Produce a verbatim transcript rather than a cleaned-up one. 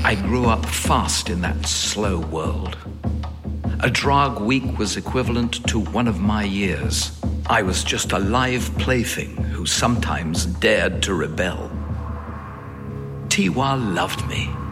I grew up fast in that slow world. A drag week was equivalent to one of my years. I was just a live plaything who sometimes dared to rebel. Tiwa loved me.